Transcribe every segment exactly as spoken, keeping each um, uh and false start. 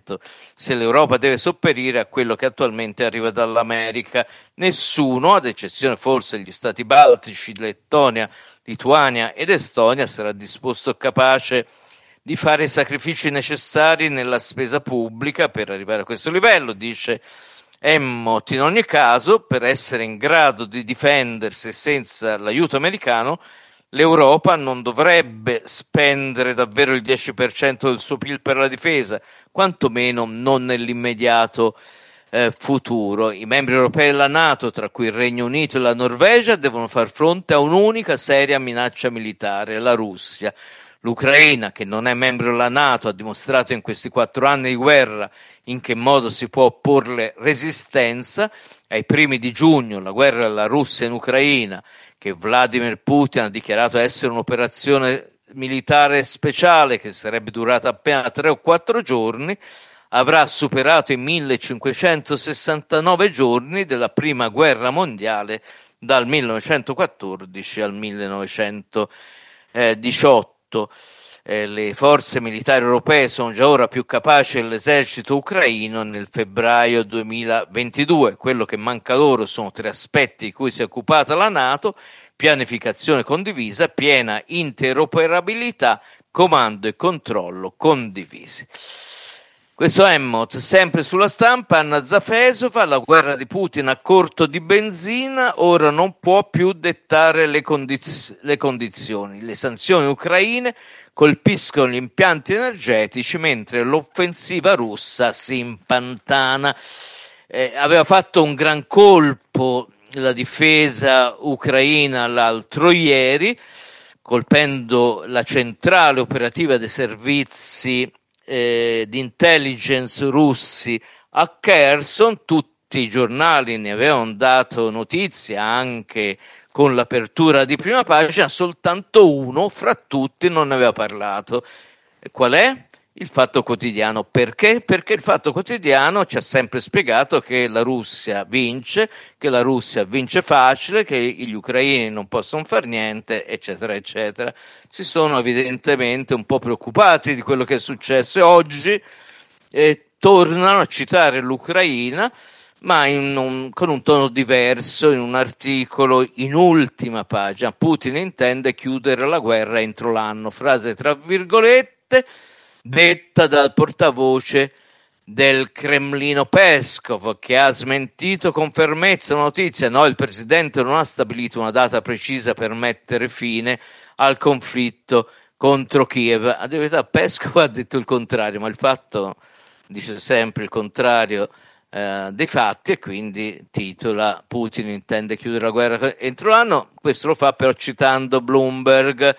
fatto se l'Europa deve sopperire a quello che attualmente arriva dall'America. Nessuno, ad eccezione forse degli stati baltici, Lettonia, Lituania ed Estonia, sarà disposto o capace di fare i sacrifici necessari nella spesa pubblica per arrivare a questo livello, dice Emmott. In ogni caso, per essere in grado di difendersi senza l'aiuto americano, l'Europa non dovrebbe spendere davvero il dieci per cento del suo P I L per la difesa, quantomeno non nell'immediato eh, futuro. I membri europei della NATO, tra cui il Regno Unito e la Norvegia, devono far fronte a un'unica seria minaccia militare, la Russia. L'Ucraina, che non è membro della NATO, ha dimostrato in questi quattro anni di guerra in che modo si può opporle resistenza. Ai primi di giugno, la guerra della Russia in Ucraina, che Vladimir Putin ha dichiarato essere un'operazione militare speciale che sarebbe durata appena tre o quattro giorni, avrà superato i millecinquecentosessantanove giorni della prima guerra mondiale dal millenovecentoquattordici al millenovecentodiciotto. Eh, le forze militari europee sono già ora più capaci dell'esercito ucraino nel febbraio duemilaventidue. Quello che manca loro sono tre aspetti di cui si è occupata la NATO: pianificazione condivisa, piena interoperabilità, comando e controllo condivisi. Questo Emmott, sempre sulla Stampa. Anna Zafesova: la guerra di Putin a corto di benzina, ora non può più dettare le, condiz- le condizioni. Le sanzioni ucraine colpiscono gli impianti energetici mentre l'offensiva russa si impantana. Eh, aveva fatto un gran colpo la difesa ucraina l'altro ieri, colpendo la centrale operativa dei servizi Eh, di intelligence russi a Kherson. Tutti i giornali ne avevano dato notizia, anche con l'apertura di prima pagina. Soltanto uno fra tutti non ne aveva parlato. E qual è? Il Fatto Quotidiano. Perché? Perché il Fatto Quotidiano ci ha sempre spiegato che la Russia vince, che la Russia vince facile, che gli ucraini non possono far niente, eccetera, eccetera. Si sono evidentemente un po' preoccupati di quello che è successo e oggi eh, tornano a citare l'Ucraina, ma in un, con un tono diverso, in un articolo in ultima pagina. Putin intende chiudere la guerra entro l'anno, frase tra virgolette, detta dal portavoce del Cremlino Peskov, che ha smentito con fermezza la notizia. No, il presidente non ha stabilito una data precisa per mettere fine al conflitto contro Kiev. A dire la verità, Peskov ha detto il contrario, ma il fatto dice sempre il contrario eh, dei fatti, e quindi titola: Putin intende chiudere la guerra entro l'anno. Questo lo fa però citando Bloomberg.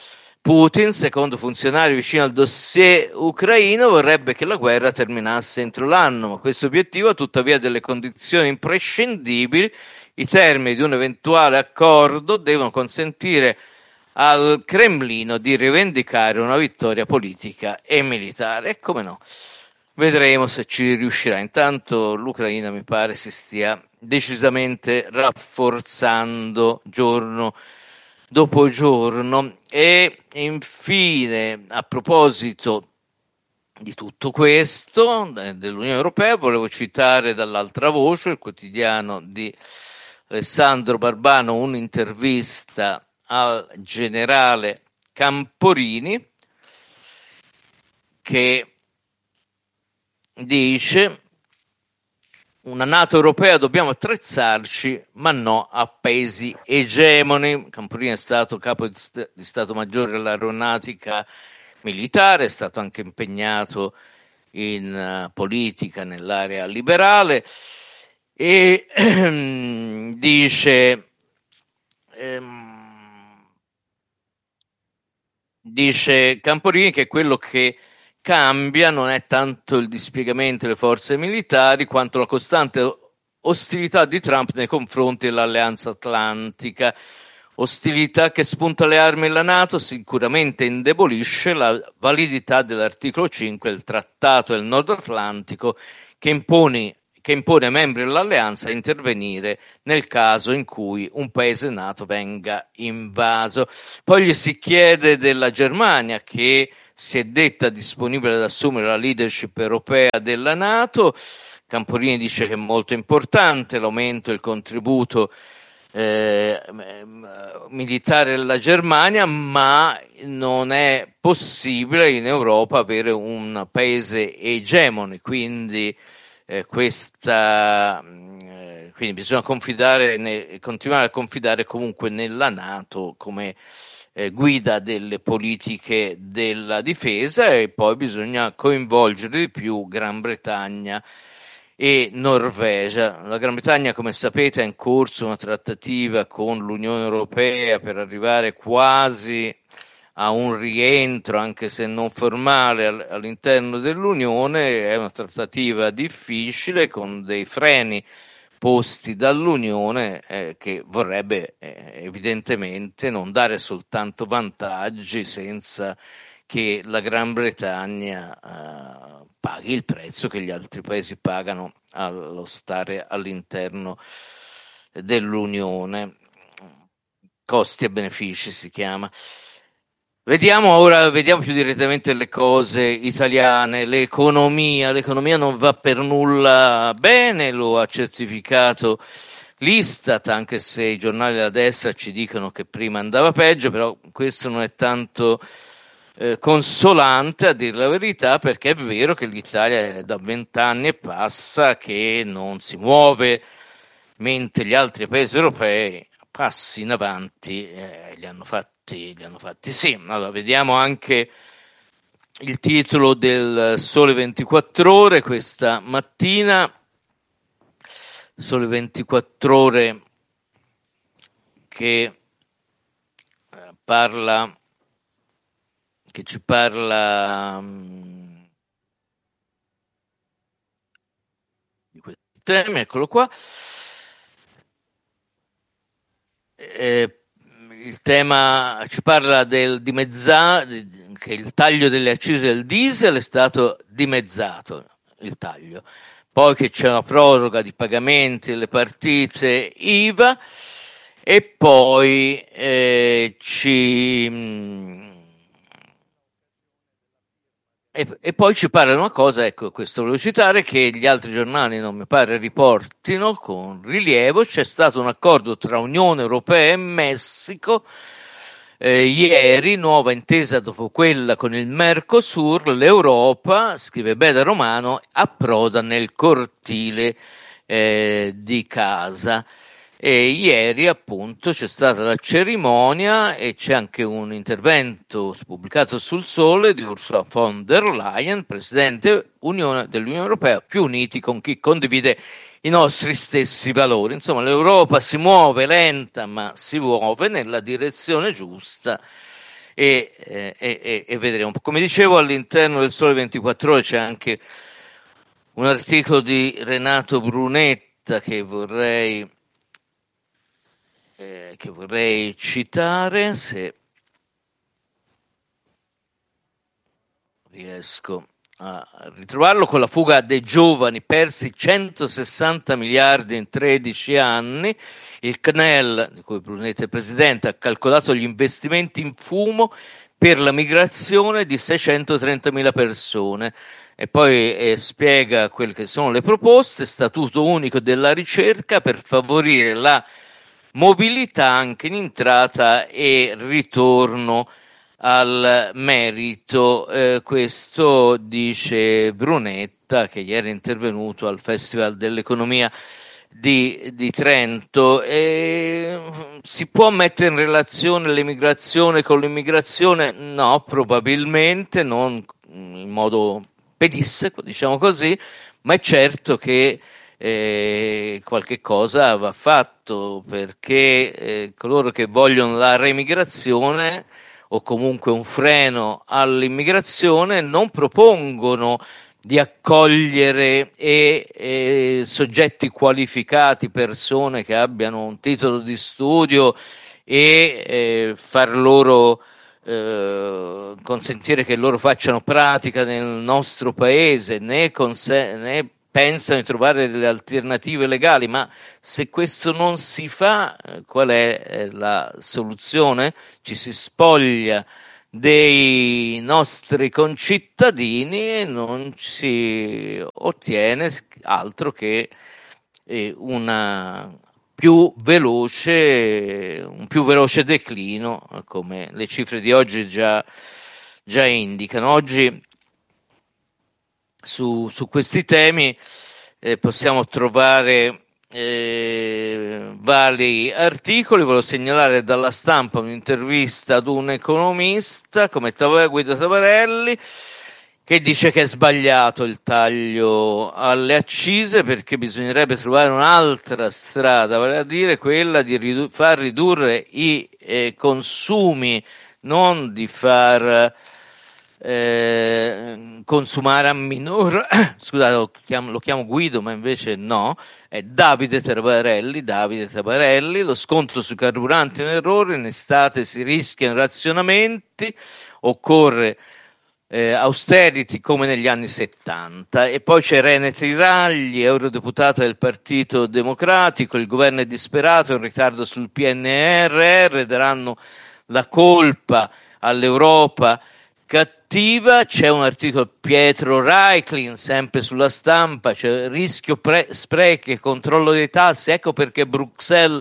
Putin, secondo funzionari vicini al dossier ucraino, vorrebbe che la guerra terminasse entro l'anno, ma questo obiettivo ha tuttavia delle condizioni imprescindibili. I termini di un eventuale accordo devono consentire al Cremlino di rivendicare una vittoria politica e militare. E come no, vedremo se ci riuscirà. Intanto l'Ucraina mi pare si stia decisamente rafforzando giorno dopo giorno. E infine, a proposito di tutto questo, dell'Unione Europea, volevo citare dall'altra voce, il quotidiano di Alessandro Barbano, un'intervista al generale Camporini, che dice: una NATO europea dobbiamo attrezzarci, ma no a paesi egemoni. Camporini è stato capo di, st- di Stato Maggiore dell'Aeronautica Militare, è stato anche impegnato in uh, politica nell'area liberale, e ehm, dice ehm, dice Camporini che quello che cambia non è tanto il dispiegamento delle forze militari quanto la costante ostilità di Trump nei confronti dell'Alleanza Atlantica. Ostilità che spunta le armi della NATO sicuramente indebolisce la validità dell'articolo cinque del Trattato del Nord Atlantico, che impone, che impone ai membri dell'Alleanza a intervenire nel caso in cui un paese NATO venga invaso. Poi gli si chiede della Germania, che si è detta disponibile ad assumere la leadership europea della NATO. Camporini dice che è molto importante l'aumento del contributo eh, militare della Germania, ma non è possibile in Europa avere un paese egemone, quindi eh, questa eh, quindi bisogna confidare ne, continuare a confidare comunque nella NATO come eh, guida delle politiche della difesa, e poi bisogna coinvolgere di più Gran Bretagna e Norvegia. La Gran Bretagna, come sapete, è in corso una trattativa con l'Unione Europea per arrivare quasi a un rientro, anche se non formale, all'interno dell'Unione. È una trattativa difficile, con dei freni posti dall'Unione eh, che vorrebbe eh, evidentemente non dare soltanto vantaggi senza che la Gran Bretagna eh, paghi il prezzo che gli altri paesi pagano allo stare all'interno dell'Unione. Costi e benefici si chiama. Vediamo ora, vediamo più direttamente le cose italiane. L'economia, l'economia non va per nulla bene, lo ha certificato l'Istat, anche se i giornali della destra ci dicono che prima andava peggio, però questo non è tanto eh, consolante, a dire la verità, perché è vero che l'Italia è da vent'anni e passa che non si muove, mentre gli altri paesi europei passi in avanti eh, li hanno fatti, li hanno fatti sì. Allora, vediamo anche il titolo del Sole ventiquattro Ore questa mattina. Sole ventiquattro Ore che eh, parla che ci parla um, di questi temi, eccolo qua. Eh, il tema ci parla del dimezzato, che il taglio delle accise del diesel è stato dimezzato, il taglio, poi che c'è una proroga di pagamenti delle partite I V A, e poi eh, ci mh, E, e poi ci pare una cosa, ecco, questo volevo citare, che gli altri giornali non mi pare riportino con rilievo. C'è stato un accordo tra Unione Europea e Messico eh, ieri, nuova intesa dopo quella con il Mercosur. L'Europa, scrive Beda Romano, approda nel cortile eh, di casa. E ieri appunto c'è stata la cerimonia e c'è anche un intervento pubblicato sul Sole di Ursula von der Leyen, Presidente Unione dell'Unione Europea, più uniti con chi condivide i nostri stessi valori. Insomma, l'Europa si muove lenta, ma si muove nella direzione giusta, e, eh, e, e vedremo. Come dicevo, all'interno del Sole ventiquattro Ore c'è anche un articolo di Renato Brunetta che vorrei Eh, che vorrei citare, se riesco a ritrovarlo. Con la fuga dei giovani, persi centosessanta miliardi in tredici anni, il C N E L, di cui Brunetta è presidente, ha calcolato gli investimenti in fumo per la migrazione di seicentotrentamila persone. E poi eh, spiega quelle che sono le proposte: statuto unico della ricerca per favorire la mobilità anche in entrata e ritorno al merito. Eh, questo dice Brunetta, che ieri è intervenuto al Festival dell'Economia di, di Trento. E si può mettere in relazione l'emigrazione con l'immigrazione? No, probabilmente non in modo pedissequo, diciamo così, ma è certo che Eh, qualche cosa va fatto, perché eh, coloro che vogliono la reemigrazione o comunque un freno all'immigrazione non propongono di accogliere e, e soggetti qualificati, persone che abbiano un titolo di studio, e eh, far loro eh, consentire che loro facciano pratica nel nostro paese, né, conse- né pensano di trovare delle alternative legali. Ma se questo non si fa, qual è la soluzione? Ci si spoglia dei nostri concittadini e non si ottiene altro che eh, una più veloce, un più veloce declino, come le cifre di oggi già, già indicano. Oggi su, su questi temi eh, possiamo trovare Eh, vari articoli. Volevo segnalare dalla Stampa un'intervista ad un economista come Guido Tabarelli, che dice che è sbagliato il taglio alle accise perché bisognerebbe trovare un'altra strada, vale a dire quella di ridu- far ridurre i eh, consumi, non di far Eh, consumare a minor scusate, lo chiamo, lo chiamo Guido, ma invece no, è Davide Tabarelli. Davide Tabarelli, lo sconto sui carburanti è un errore, in estate si rischiano razionamenti, occorre eh, austerity come negli anni settanta. E poi c'è Irene Tiragli, eurodeputata del Partito Democratico, il governo è disperato, in ritardo sul P N R R, daranno la colpa all'Europa cattiva. C'è un articolo Pietro Reiklin, sempre sulla Stampa, c'è rischio pre- sprechi e controllo dei tassi, ecco perché Bruxelles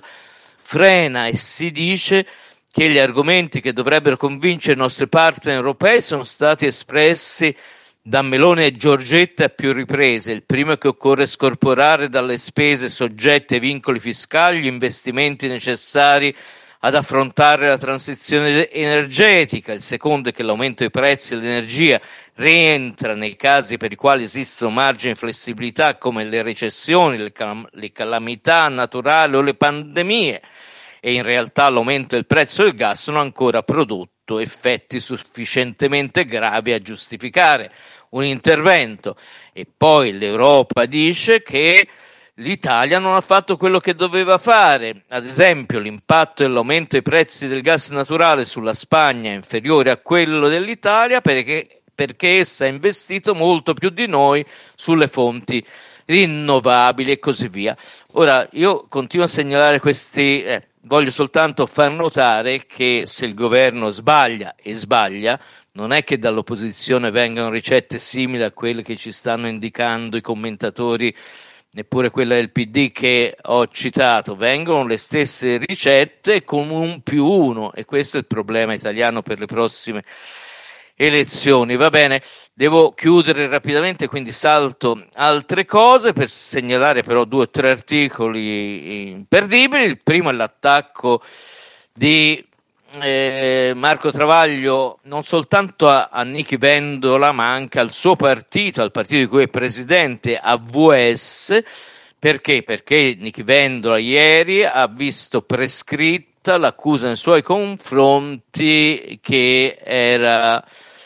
frena, e si dice che gli argomenti che dovrebbero convincere i nostri partner europei sono stati espressi da Meloni e Giorgetta a più riprese. Il primo è che occorre scorporare dalle spese soggette ai vincoli fiscali gli investimenti necessari ad affrontare la transizione energetica. Il secondo è che l'aumento dei prezzi dell'energia rientra nei casi per i quali esistono margini di flessibilità come le recessioni, le, cal- le calamità naturali o le pandemie, e in realtà l'aumento del prezzo del gas non ha ancora prodotto effetti sufficientemente gravi a giustificare un intervento. E poi l'Europa dice che l'Italia non ha fatto quello che doveva fare. Ad esempio, l'impatto dell'aumento dei prezzi del gas naturale sulla Spagna è inferiore a quello dell'Italia perché, perché essa ha investito molto più di noi sulle fonti rinnovabili e così via. Ora, io continuo a segnalare questi, eh, voglio soltanto far notare che se il governo sbaglia, e sbaglia, non è che dall'opposizione vengano ricette simili a quelle che ci stanno indicando i commentatori, neppure quella del P D che ho citato, vengono le stesse ricette con un più uno, e questo è il problema italiano per le prossime elezioni. Va bene, devo chiudere rapidamente, quindi salto altre cose per segnalare però due o tre articoli imperdibili. Il primo è l'attacco di Eh, Marco Travaglio non soltanto a, a Nichi Vendola, ma anche al suo partito, al partito di cui è presidente, A V S. Perché? Perché Nichi Vendola ieri ha visto prescritta l'accusa nei suoi confronti che era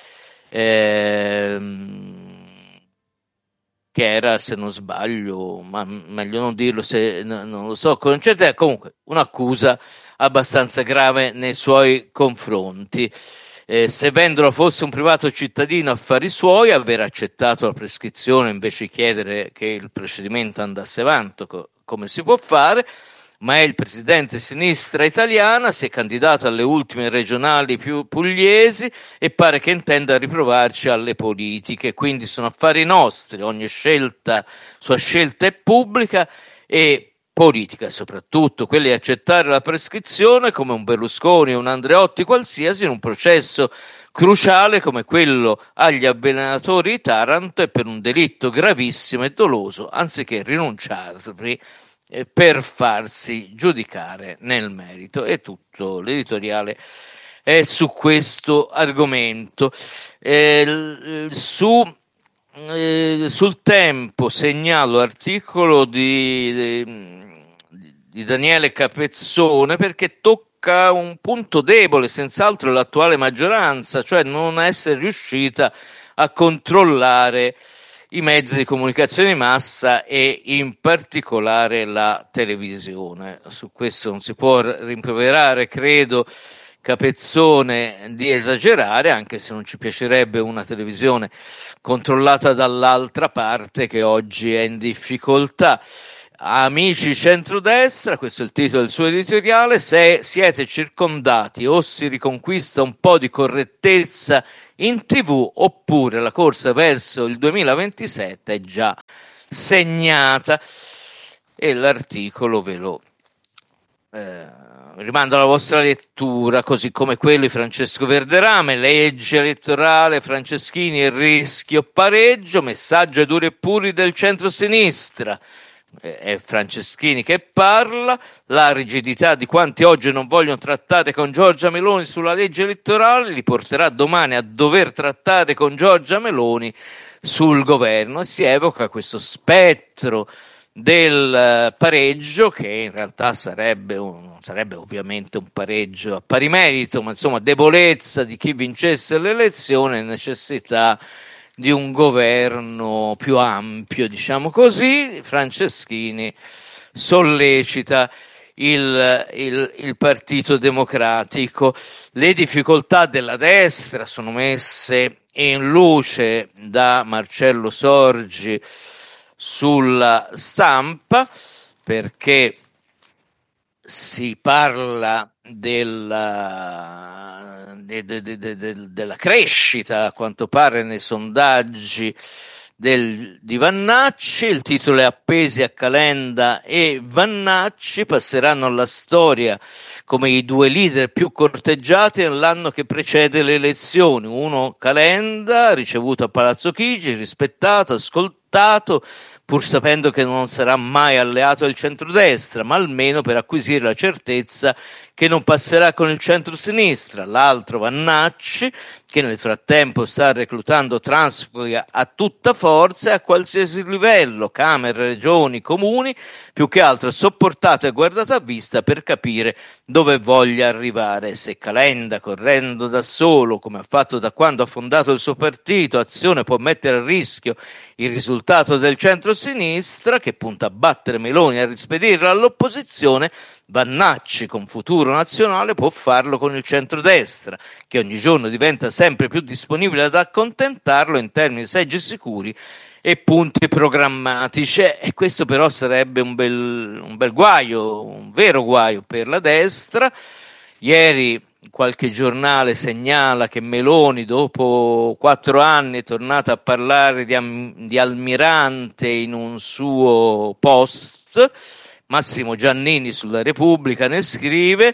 ehm, che era, se non sbaglio, ma meglio non dirlo se no, non lo so con certezza, comunque un'accusa abbastanza grave nei suoi confronti. Eh, se Vendola fosse un privato cittadino affari suoi, aver accettato la prescrizione invece di chiedere che il procedimento andasse avanti, co- come si può fare, ma è il presidente sinistra italiana, si è candidato alle ultime regionali più pugliesi e pare che intenda riprovarci alle politiche, quindi sono affari nostri, ogni scelta, sua scelta è pubblica e politica soprattutto, quelli di accettare la prescrizione come un Berlusconi o un Andreotti qualsiasi in un processo cruciale come quello agli avvelenatori di Taranto e per un delitto gravissimo e doloso, anziché rinunciarvi per farsi giudicare nel merito. È tutto l'editoriale è su questo argomento. Eh, su, eh, sul Tempo segnalo l'articolo di, di, di Daniele Capezzone perché tocca un punto debole, senz'altro l'attuale maggioranza, cioè non essere riuscita a controllare i mezzi di comunicazione di massa e in particolare la televisione. Su questo non si può rimproverare, credo, Capezzone di esagerare, anche se non ci piacerebbe una televisione controllata dall'altra parte che oggi è in difficoltà. Amici centrodestra, questo è il titolo del suo editoriale, se siete circondati o si riconquista un po' di correttezza in tv oppure la corsa verso il duemilaventisette è già segnata. E l'articolo ve lo eh, rimando alla vostra lettura, così come quello di Francesco Verderame, legge elettorale Franceschini, il rischio pareggio, messaggio ai duri e puri del centro-sinistra. È Franceschini che parla, la rigidità di quanti oggi non vogliono trattare con Giorgia Meloni sulla legge elettorale li porterà domani a dover trattare con Giorgia Meloni sul governo, e si evoca questo spettro del pareggio, che in realtà sarebbe, un, sarebbe ovviamente un pareggio a pari merito, ma insomma debolezza di chi vincesse l'elezione e necessità di un governo più ampio, diciamo così. Franceschini sollecita il, il, il Partito Democratico. Le difficoltà della destra sono messe in luce da Marcello Sorgi sulla Stampa, perché si parla della, de, de, de, de, della crescita, a quanto pare, nei sondaggi del, di Vannacci. Il titolo è Appesi a Calenda e Vannacci passeranno alla storia come i due leader più corteggiati nell'anno che precede le elezioni. Uno, Calenda, ricevuto a Palazzo Chigi, rispettato, ascoltato, pur sapendo che non sarà mai alleato del centrodestra, ma almeno per acquisire la certezza che non passerà con il centrosinistra. L'altro, Vannacci, che nel frattempo sta reclutando transfughi a tutta forza e a qualsiasi livello, Camere, Regioni, Comuni, più che altro sopportato e guardato a vista per capire dove voglia arrivare. Se Calenda, correndo da solo, come ha fatto da quando ha fondato il suo partito, Azione, può mettere a rischio il risultato del centro-sinistra, che punta a battere Meloni e a rispedirla all'opposizione, Vannacci, con Futuro Nazionale, può farlo con il centrodestra, che ogni giorno diventa sempre più disponibile ad accontentarlo in termini di seggi sicuri e punti programmatici. E questo però sarebbe un bel, un bel guaio, un vero guaio per la destra. Ieri qualche giornale segnala che Meloni, dopo quattro anni, è tornata a parlare di, am- di Almirante in un suo post. Massimo Giannini sulla Repubblica ne scrive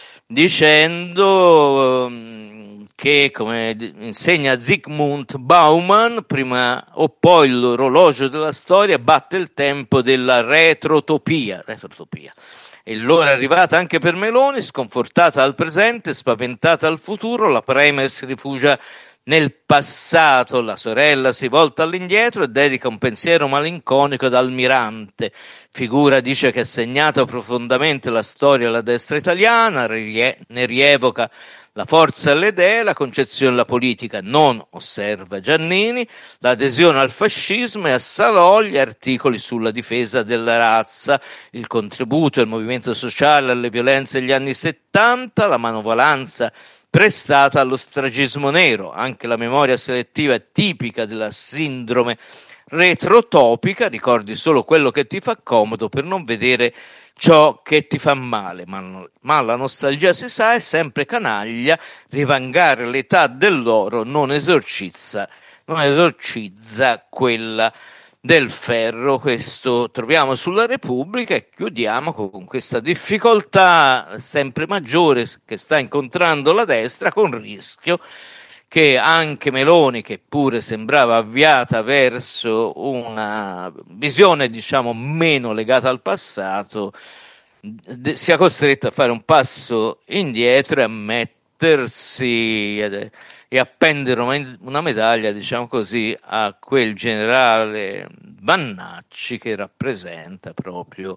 dicendo um, che, come insegna Zygmunt Bauman, prima o poi l'orologio della storia batte il tempo della retrotopia. retrotopia. E l'ora è arrivata anche per Meloni, sconfortata al presente, spaventata al futuro, la Premier si rifugia nel passato, la sorella si volta all'indietro e dedica un pensiero malinconico ad Almirante, figura, dice, che ha segnato profondamente la storia della destra italiana, ne rievoca la forza e le idee, la concezione della politica, non, osserva Giannini, l'adesione al fascismo e assalò gli articoli sulla difesa della razza, il contributo del movimento sociale alle violenze degli anni settanta, la manovalanza prestata allo stragismo nero. Anche la memoria selettiva è tipica della sindrome retrotopica, ricordi solo quello che ti fa comodo per non vedere ciò che ti fa male, ma, ma la nostalgia, si sa, è sempre canaglia, rivangare l'età dell'oro non esorcizza, non esorcizza quella del ferro. Questo troviamo sulla Repubblica e chiudiamo con questa difficoltà sempre maggiore che sta incontrando la destra, con il rischio che anche Meloni, che pure sembrava avviata verso una visione, diciamo, meno legata al passato, d- sia costretta a fare un passo indietro e a mettersi ed- e appendere una, una medaglia, diciamo così, a quel generale Vannacci che rappresenta proprio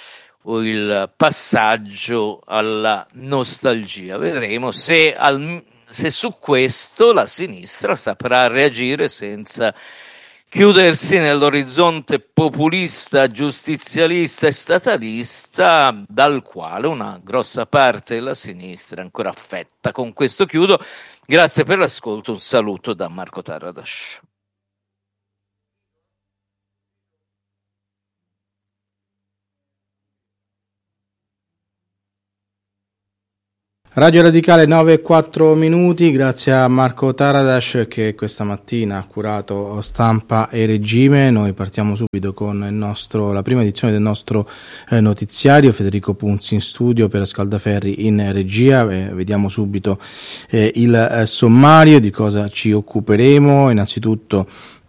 il passaggio alla nostalgia. Vedremo se al se su questo la sinistra saprà reagire senza chiudersi nell'orizzonte populista, giustizialista e statalista dal quale una grossa parte della sinistra è ancora affetta. Con questo chiudo, grazie per l'ascolto, un saluto da Marco Taradash. Radio Radicale nove e quattro minuti, grazie a Marco Taradas che questa mattina ha curato Stampa e Regime. Noi partiamo subito con il nostro, la prima edizione del nostro eh, notiziario. Federico Punzi in studio, Piero Scaldaferri in regia. Eh, vediamo subito eh, il eh, sommario di cosa ci occuperemo. Innanzitutto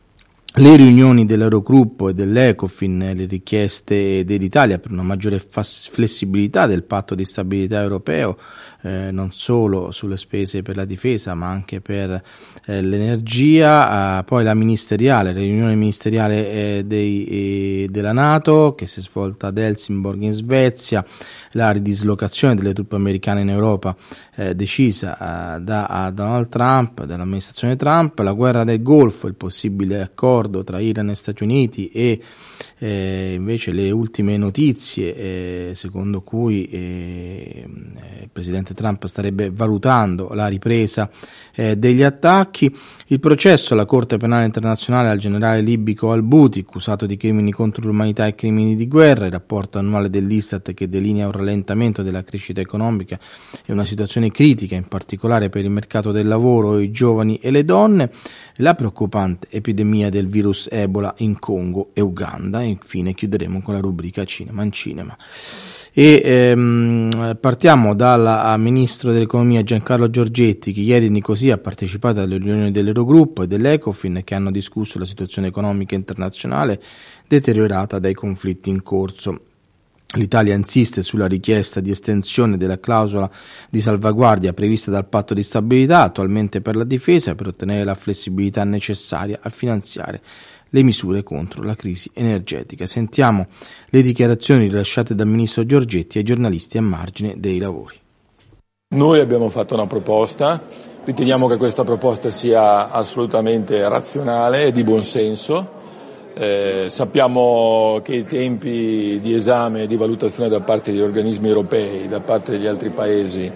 le riunioni dell'Eurogruppo e dell'Ecofin, le richieste dell'Italia per una maggiore fas- flessibilità del patto di stabilità europeo, eh, non solo sulle spese per la difesa ma anche per eh, l'energia, eh, poi la ministeriale, la riunione ministeriale eh, dei, eh, della NATO che si è svolta ad Helsingborg in Svezia, la ridislocazione delle truppe americane in Europa eh, decisa eh, da Donald Trump, dall'amministrazione Trump, la guerra del Golfo, il possibile accordo tra Iran e Stati Uniti e eh, invece le ultime notizie eh, secondo cui eh, il presidente Trump starebbe valutando la ripresa eh, degli attacchi, il processo alla Corte Penale Internazionale al generale libico al-Houthi accusato di crimini contro l'umanità e crimini di guerra, il rapporto annuale dell'Istat che delinea un rallentamento della crescita economica e una situazione critica in particolare per il mercato del lavoro, i giovani e le donne, la preoccupante epidemia del virus Ebola in Congo e Uganda e infine chiuderemo con la rubrica Cinema in Cinema. E ehm, partiamo dal ministro dell'economia Giancarlo Giorgetti che ieri in Nicosia ha partecipato alle riunioni dell'Eurogruppo e dell'Ecofin che hanno discusso la situazione economica internazionale deteriorata dai conflitti in corso. L'Italia insiste sulla richiesta di estensione della clausola di salvaguardia prevista dal patto di stabilità attualmente per la difesa per ottenere la flessibilità necessaria a finanziare le misure contro la crisi energetica. Sentiamo le dichiarazioni rilasciate dal ministro Giorgetti ai giornalisti a margine dei lavori. Noi abbiamo fatto una proposta, riteniamo che questa proposta sia assolutamente razionale e di buon senso. Eh, sappiamo che i tempi di esame e di valutazione da parte degli organismi europei, da parte degli altri paesi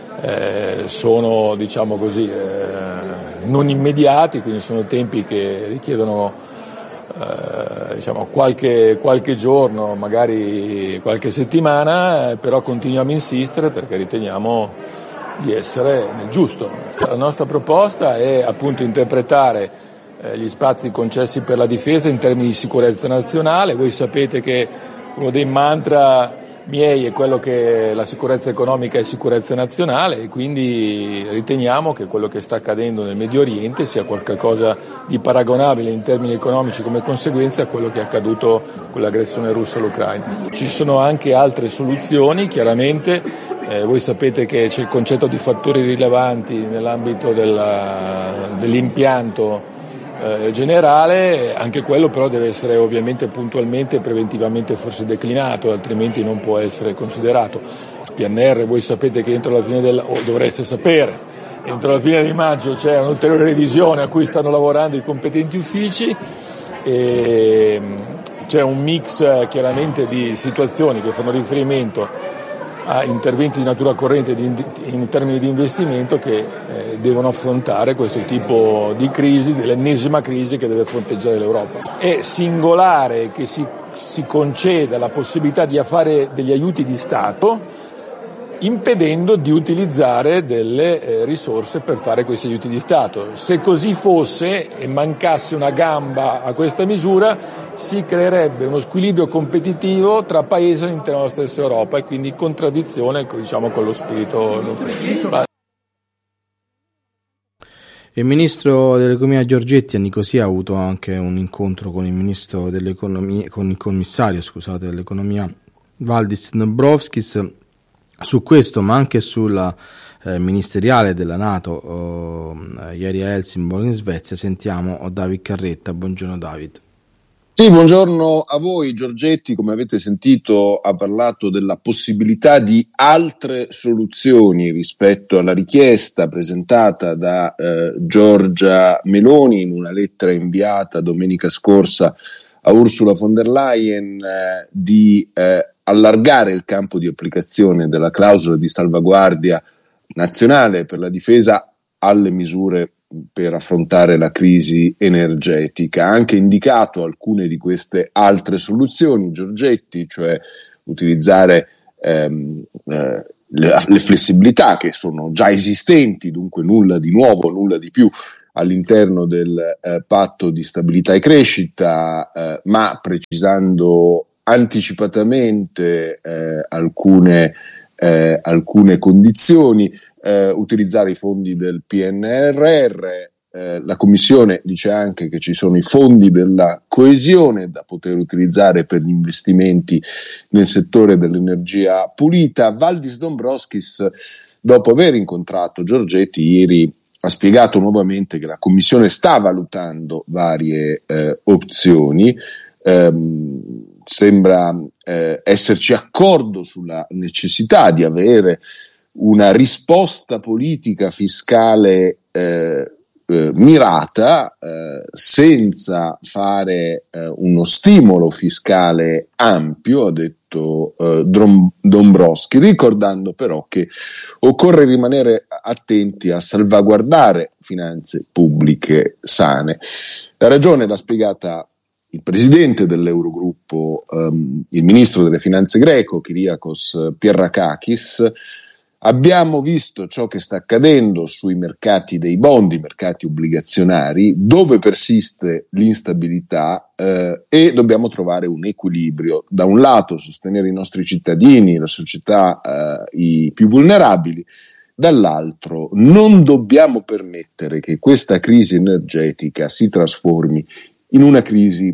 eh, sono, diciamo così, eh, non immediati, quindi sono tempi che richiedono eh, diciamo, qualche, qualche giorno, magari qualche settimana, eh, però continuiamo a insistere perché riteniamo di essere nel giusto. La nostra proposta è appunto interpretare gli spazi concessi per la difesa in termini di sicurezza nazionale. Voi sapete che uno dei mantra miei è quello che la sicurezza economica è sicurezza nazionale e quindi riteniamo che quello che sta accadendo nel Medio Oriente sia qualcosa di paragonabile in termini economici come conseguenza a quello che è accaduto con l'aggressione russa all'Ucraina. Ci sono anche altre soluzioni, chiaramente eh, voi sapete che c'è il concetto di fattori rilevanti nell'ambito della, dell'impianto generale, anche quello però deve essere ovviamente puntualmente e preventivamente forse declinato, altrimenti non può essere considerato. Il P N R voi sapete che entro la fine del, o dovreste sapere, entro la fine di maggio c'è un'ulteriore revisione a cui stanno lavorando i competenti uffici e c'è un mix chiaramente di situazioni che fanno riferimento a interventi di natura corrente in termini di investimento che eh, devono affrontare questo tipo di crisi, dell'ennesima crisi che deve fronteggiare l'Europa. È singolare che si, si conceda la possibilità di fare degli aiuti di Stato impedendo di utilizzare delle eh, risorse per fare questi aiuti di Stato. Se così fosse e mancasse una gamba a questa misura, si creerebbe uno squilibrio competitivo tra paesi all'interno della stessa Europa e quindi in contraddizione, diciamo, con lo spirito. Il ministro dell'economia Giorgetti a Nicosia ha avuto anche un incontro con il ministro dell'economia, con il commissario, scusate, dell'economia Valdis Dombrovskis. Su questo, ma anche sulla eh, ministeriale della NATO eh, ieri a Helsingborg in Svezia, sentiamo David Carretta. Buongiorno David. Sì, buongiorno a voi. Giorgetti, come avete sentito, ha parlato della possibilità di altre soluzioni rispetto alla richiesta presentata da eh, Giorgia Meloni in una lettera inviata domenica scorsa a Ursula von der Leyen eh, di eh, allargare il campo di applicazione della clausola di salvaguardia nazionale per la difesa alle misure per affrontare la crisi energetica. Ha anche indicato alcune di queste altre soluzioni, Giorgetti, cioè utilizzare ehm, eh, le, le flessibilità che sono già esistenti, dunque nulla di nuovo, nulla di più all'interno del eh, patto di stabilità e crescita, eh, ma precisando anticipatamente eh, alcune, eh, alcune condizioni, eh, utilizzare i fondi del P N R R. Eh, la Commissione dice anche che ci sono i fondi della coesione da poter utilizzare per gli investimenti nel settore dell'energia pulita. Valdis Dombrovskis, dopo aver incontrato Giorgetti ieri, ha spiegato nuovamente che la Commissione sta valutando varie eh, opzioni. Ehm, sembra eh, esserci accordo sulla necessità di avere una risposta politica fiscale eh, Eh, mirata, eh, senza fare eh, uno stimolo fiscale ampio, ha detto eh, Dombrovskis, ricordando però che occorre rimanere attenti a salvaguardare finanze pubbliche sane. La ragione l'ha spiegata il presidente dell'Eurogruppo, ehm, il ministro delle finanze greco, Kyriakos Pierrakakis. Abbiamo visto ciò che sta accadendo sui mercati dei bond, i mercati obbligazionari, dove persiste l'instabilità eh, e dobbiamo trovare un equilibrio. Da un lato sostenere i nostri cittadini, la società, eh, i più vulnerabili, dall'altro non dobbiamo permettere che questa crisi energetica si trasformi in una crisi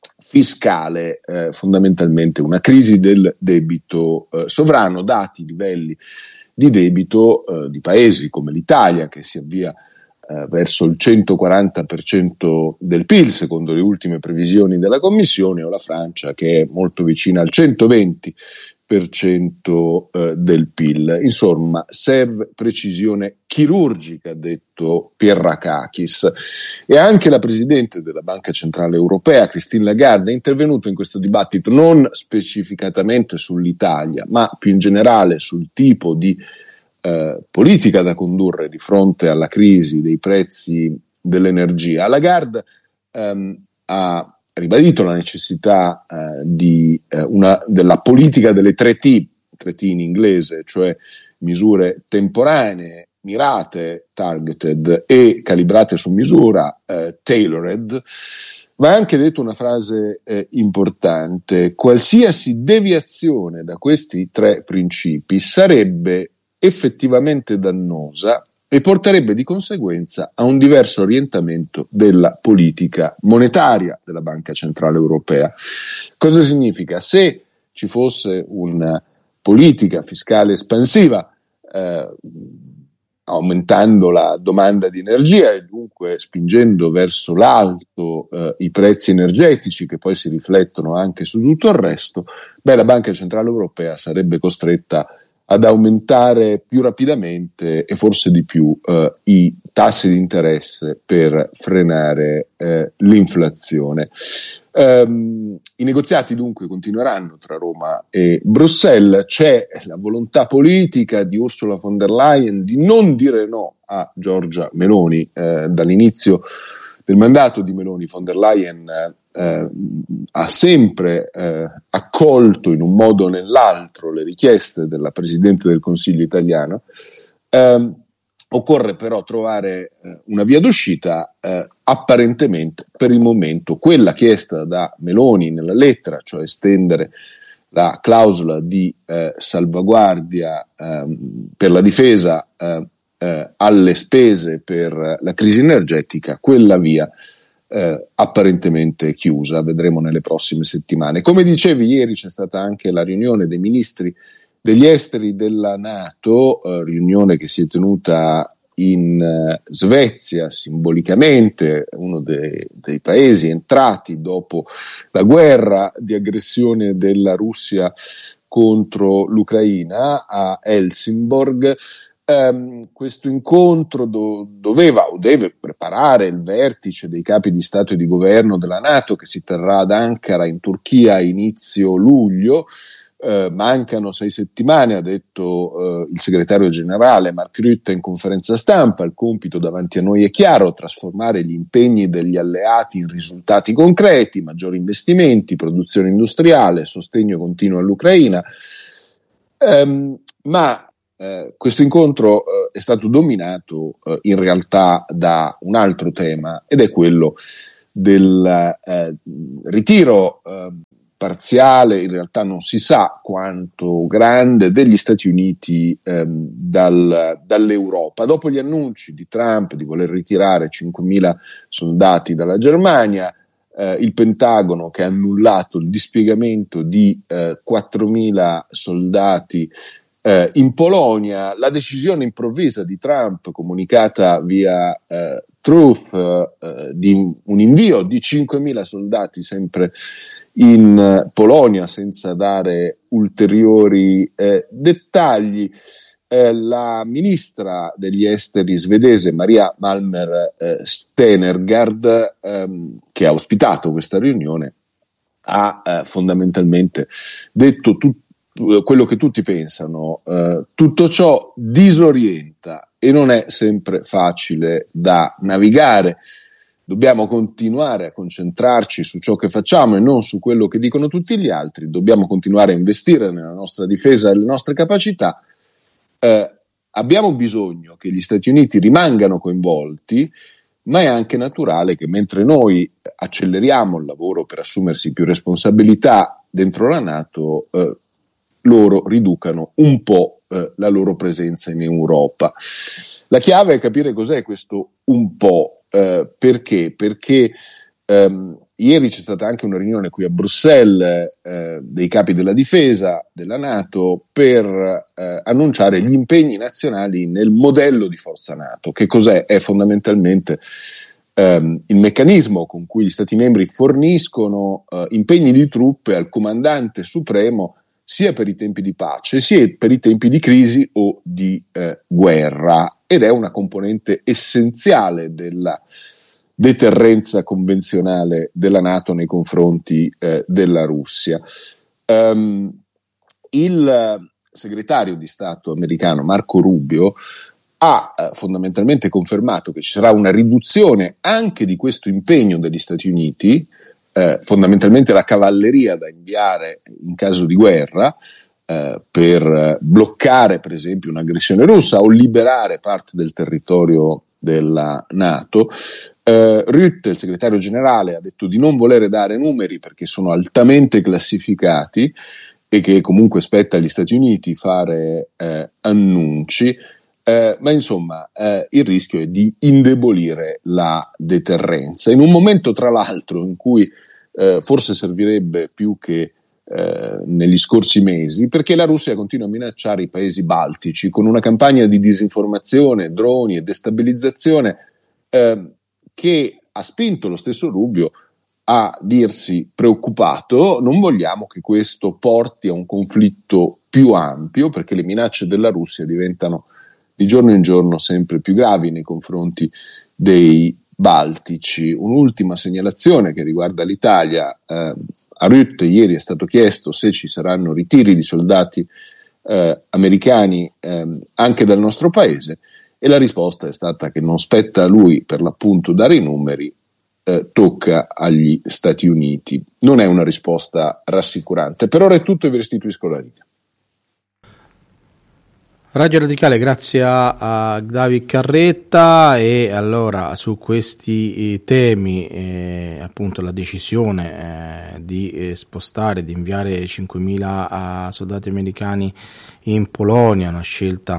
fiscale, eh, fondamentalmente una crisi del debito eh, sovrano, dati i livelli di debito eh, di paesi come l'Italia, che si avvia eh, verso il centoquaranta per cento del P I L secondo le ultime previsioni della Commissione, o la Francia che è molto vicina al centoventi per cento eh, del P I L. Insomma, serve precisione chirurgica, ha detto Pierrakakis. E anche la Presidente della Banca Centrale Europea, Christine Lagarde, è intervenuta in questo dibattito non specificatamente sull'Italia, ma più in generale sul tipo di eh, politica da condurre di fronte alla crisi dei prezzi dell'energia. Lagarde ehm, ha ribadito la necessità eh, di, eh, una, della politica delle tre T, tre T in inglese, cioè misure temporanee, mirate, targeted, e calibrate su misura, eh, tailored. Ma ha anche detto una frase eh, importante: qualsiasi deviazione da questi tre principi sarebbe effettivamente dannosa e porterebbe di conseguenza a un diverso orientamento della politica monetaria della Banca Centrale Europea. Cosa significa? Se ci fosse una politica fiscale espansiva, eh, aumentando la domanda di energia e dunque spingendo verso l'alto eh, i prezzi energetici, che poi si riflettono anche su tutto il resto, beh, la Banca Centrale Europea sarebbe costretta ad aumentare più rapidamente e forse di più eh, i tassi di interesse per frenare eh, l'inflazione. Um, I negoziati dunque continueranno tra Roma e Bruxelles. C'è la volontà politica di Ursula von der Leyen di non dire no a Giorgia Meloni. Eh, dall'inizio del mandato di Meloni, von der Leyen eh, ha sempre eh, accolto in un modo o nell'altro le richieste della Presidente del Consiglio italiano. Eh, occorre però trovare eh, una via d'uscita. Eh, apparentemente per il momento quella chiesta da Meloni nella lettera, cioè estendere la clausola di eh, salvaguardia eh, per la difesa eh, eh, alle spese per la crisi energetica, quella via eh, apparentemente chiusa. Vedremo nelle prossime settimane. Come dicevi, ieri c'è stata anche la riunione dei ministri degli esteri della NATO, eh, riunione che si è tenuta in uh, Svezia, simbolicamente uno dei, dei paesi entrati dopo la guerra di aggressione della Russia contro l'Ucraina, a Helsingborg. Um, questo incontro do, doveva o deve preparare il vertice dei capi di Stato e di Governo della NATO, che si terrà ad Ankara in Turchia a inizio luglio. Uh, mancano sei settimane, ha detto uh, il segretario generale Mark Rutte in conferenza stampa. Il compito davanti a noi è chiaro: trasformare gli impegni degli alleati in risultati concreti, maggiori investimenti, produzione industriale, sostegno continuo all'Ucraina. Um, ma eh, questo incontro eh, è stato dominato eh, in realtà da un altro tema, ed è quello del eh, ritiro eh, parziale, in realtà non si sa quanto grande, degli Stati Uniti ehm, dal, dall'Europa. Dopo gli annunci di Trump di voler ritirare cinquemila soldati dalla Germania, eh, il Pentagono che ha annullato il dispiegamento di eh, quattromila soldati eh, in Polonia, la decisione improvvisa di Trump comunicata via eh, Truth eh, di un invio di cinquemila soldati sempre in eh, Polonia senza dare ulteriori eh, dettagli. Eh, la ministra degli esteri svedese Maria Malmer eh, Stenergard, ehm, che ha ospitato questa riunione, ha eh, fondamentalmente detto tutto quello che tutti pensano. Eh, tutto ciò disorienta e non è sempre facile da navigare. Dobbiamo continuare a concentrarci su ciò che facciamo e non su quello che dicono tutti gli altri. Dobbiamo continuare a investire nella nostra difesa e nelle nostre capacità. Eh, abbiamo bisogno che gli Stati Uniti rimangano coinvolti, ma è anche naturale che mentre noi acceleriamo il lavoro per assumersi più responsabilità dentro la NATO, eh, loro riducano un po' eh, la loro presenza in Europa. La chiave è capire cos'è questo un po', eh, perché? Perché ehm, ieri c'è stata anche una riunione qui a Bruxelles eh, dei capi della difesa della NATO per eh, annunciare gli impegni nazionali nel modello di forza NATO. Che cos'è? È fondamentalmente ehm, il meccanismo con cui gli Stati membri forniscono eh, impegni di truppe al comandante supremo sia per i tempi di pace sia per i tempi di crisi o di eh, guerra, ed è una componente essenziale della deterrenza convenzionale della NATO nei confronti eh, della Russia. Um, il segretario di Stato americano Marco Rubio ha eh, fondamentalmente confermato che ci sarà una riduzione anche di questo impegno degli Stati Uniti, eh, fondamentalmente la cavalleria da inviare in caso di guerra, eh, per bloccare per esempio un'aggressione russa o liberare parte del territorio della NATO. Uh, Rutte, il segretario generale, ha detto di non volere dare numeri perché sono altamente classificati e che comunque spetta agli Stati Uniti fare eh, annunci, eh, ma insomma eh, il rischio è di indebolire la deterrenza in un momento tra l'altro in cui eh, forse servirebbe più che eh, negli scorsi mesi, perché la Russia continua a minacciare i paesi baltici con una campagna di disinformazione, droni e destabilizzazione eh, che ha spinto lo stesso Rubio a dirsi preoccupato. Non vogliamo che questo porti a un conflitto più ampio, perché le minacce della Russia diventano di giorno in giorno sempre più gravi nei confronti dei baltici. Un'ultima segnalazione che riguarda l'Italia. Eh, a Rutte ieri è stato chiesto se ci saranno ritiri di soldati eh, americani eh, anche dal nostro paese, e la risposta è stata che non spetta a lui per l'appunto dare i numeri, eh, tocca agli Stati Uniti. Non è una risposta rassicurante. Per ora è tutto, e vi restituisco la linea. Radio Radicale, grazie a, a David Carretta. E allora su questi eh, temi, eh, appunto la decisione eh, di eh, spostare, di inviare cinquemila soldati americani in Polonia, una scelta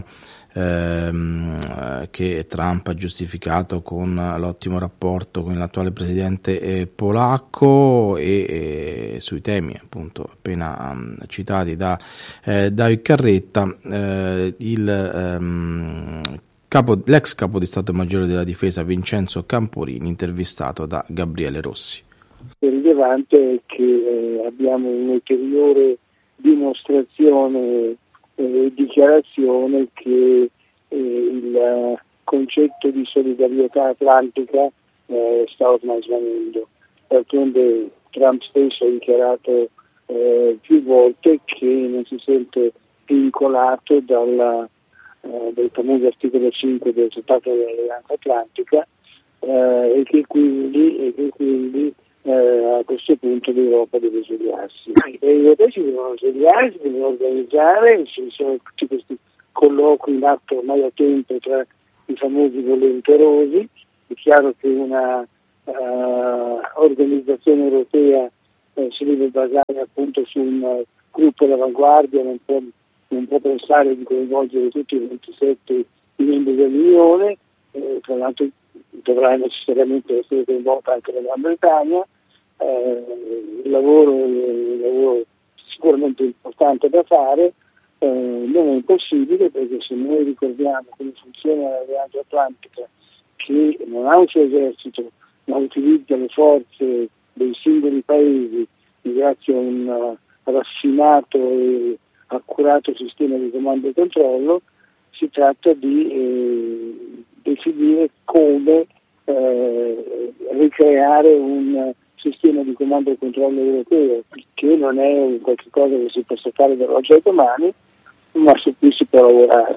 ehm, che Trump ha giustificato con l'ottimo rapporto con l'attuale presidente eh, polacco, e, e sui temi appunto appena um, citati da eh, David Carretta, eh, il ehm, capo, l'ex capo di Stato Maggiore della Difesa Vincenzo Camporini, intervistato da Gabriele Rossi. Il rilevante è che eh, abbiamo un'ulteriore dimostrazione e dichiarazione che eh, il concetto di solidarietà atlantica eh, sta ormai svanendo. D'altronde Trump stesso ha dichiarato eh, più volte che non si sente vincolato dalla, eh, dal famoso articolo cinque del Trattato dell'Alleanza Atlantica eh, e che quindi, e che quindi Eh, a questo punto l'Europa deve svegliarsi. Gli europei si devono svegliare, si devono organizzare, ci sono tutti questi colloqui in atto ormai da tempo tra i famosi volenterosi. È chiaro che una uh, organizzazione europea uh, si deve basare appunto su un uh, gruppo d'avanguardia, non può, non può pensare di coinvolgere tutti i ventisette membri dell'Unione, eh, tra l'altro dovrà necessariamente essere coinvolta anche la Gran Bretagna. Eh, il lavoro è un lavoro sicuramente importante da fare, eh, non è impossibile, perché se noi ricordiamo come funziona l'Alleanza Atlantica, che non ha un suo esercito ma utilizza le forze dei singoli paesi grazie a un uh, raffinato e accurato sistema di comando e controllo, si tratta di eh, definire come eh, ricreare un sistema di comando e controllo europeo, che non è un qualche cosa che si possa fare dall'oggi al domani, ma su cui si può lavorare.